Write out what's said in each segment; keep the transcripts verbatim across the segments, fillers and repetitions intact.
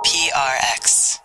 P R X.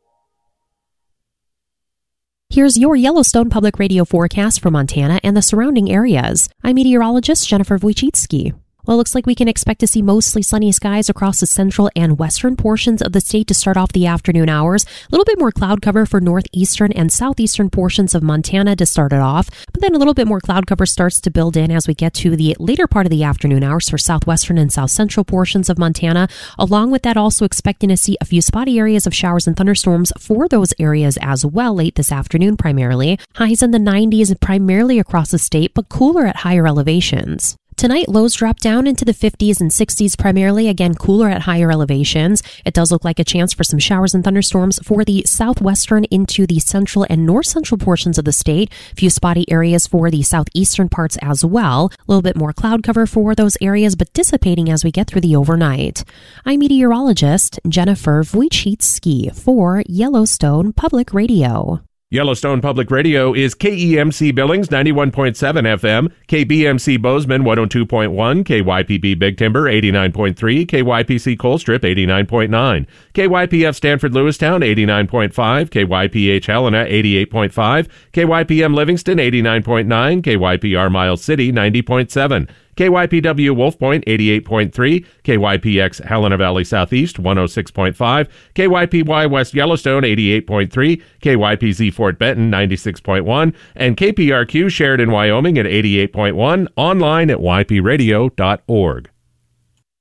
Here's your Yellowstone Public Radio forecast for Montana and the surrounding areas. I'm meteorologist Jennifer Wojcicki. Well, it looks like we can expect to see mostly sunny skies across the central and western portions of the state to start off the afternoon hours. A little bit more cloud cover for northeastern and southeastern portions of Montana to start it off, but then a little bit more cloud cover starts to build in as we get to the later part of the afternoon hours for southwestern and south central portions of Montana. Along with that, also expecting to see a few spotty areas of showers and thunderstorms for those areas as well late this afternoon primarily. Highs in the nineties primarily across the state, but cooler at higher elevations. Tonight, lows drop down into the fifties and sixties primarily, again cooler at higher elevations. It does look like a chance for some showers and thunderstorms for the southwestern into the central and north central portions of the state. A few spotty areas for the southeastern parts as well. A little bit more cloud cover for those areas, but dissipating as we get through the overnight. I'm meteorologist Jennifer Wojcicki for Yellowstone Public Radio. Yellowstone Public Radio is K E M C Billings ninety-one point seven F M, K B M C Bozeman one oh two point one, K Y P B Big Timber eighty-nine point three, K Y P C Colstrip eighty-nine point nine, K Y P F Stanford Lewistown eighty-nine point five, K Y P H Helena eighty-eight point five, K Y P M Livingston eighty-nine point nine, K Y P R Miles City ninety point seven, K Y P W Wolf Point eighty-eight point three, K Y P X Helena Valley Southeast one oh six point five, K Y P Y West Yellowstone eighty-eight point three, K Y P Z Fort Benton ninety-six point one, and K P R Q Sheridan, Wyoming at eighty-eight point one, online at y p radio dot org.